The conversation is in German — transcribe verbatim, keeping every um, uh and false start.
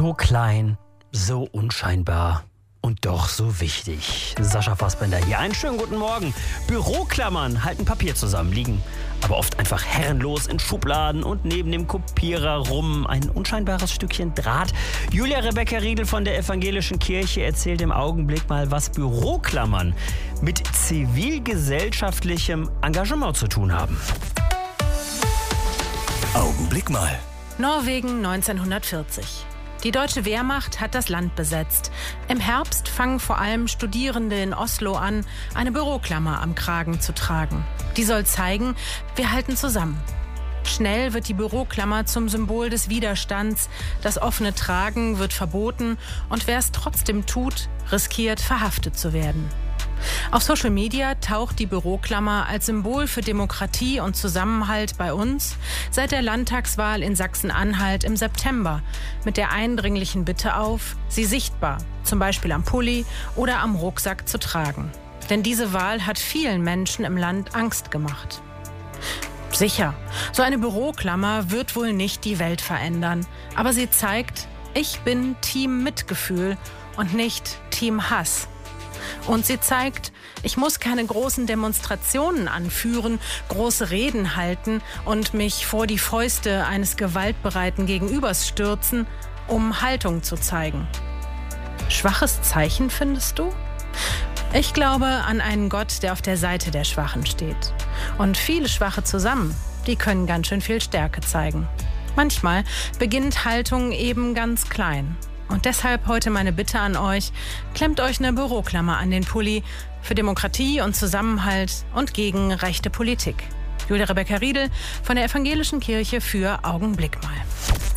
So klein, so unscheinbar und doch so wichtig. Sascha Fassbender hier. Einen schönen guten Morgen. Büroklammern halten Papier zusammen, liegen aber oft einfach herrenlos in Schubladen und neben dem Kopierer rum. Ein unscheinbares Stückchen Draht. Julia Rebecca Riedel von der Evangelischen Kirche erzählt im Augenblick mal, was Büroklammern mit zivilgesellschaftlichem Engagement zu tun haben. Augenblick mal. Norwegen neunzehnhundertvierzig. Die deutsche Wehrmacht hat das Land besetzt. Im Herbst fangen vor allem Studierende in Oslo an, eine Büroklammer am Kragen zu tragen. Die soll zeigen, wir halten zusammen. Schnell wird die Büroklammer zum Symbol des Widerstands. Das offene Tragen wird verboten und wer es trotzdem tut, riskiert, verhaftet zu werden. Auf Social Media taucht die Büroklammer als Symbol für Demokratie und Zusammenhalt bei uns seit der Landtagswahl in Sachsen-Anhalt im September mit der eindringlichen Bitte auf, sie sichtbar, zum Beispiel am Pulli oder am Rucksack zu tragen. Denn diese Wahl hat vielen Menschen im Land Angst gemacht. Sicher, so eine Büroklammer wird wohl nicht die Welt verändern, aber sie zeigt, ich bin Team Mitgefühl und nicht Team Hass. Und sie zeigt, ich muss keine großen Demonstrationen anführen, große Reden halten und mich vor die Fäuste eines gewaltbereiten Gegenübers stürzen, um Haltung zu zeigen. Schwaches Zeichen, findest du? Ich glaube an einen Gott, der auf der Seite der Schwachen steht. Und viele Schwache zusammen, die können ganz schön viel Stärke zeigen. Manchmal beginnt Haltung eben ganz klein. Und deshalb heute meine Bitte an euch, klemmt euch eine Büroklammer an den Pulli für Demokratie und Zusammenhalt und gegen rechte Politik. Julia Rebecca Riedel von der Evangelischen Kirche für Augenblick mal.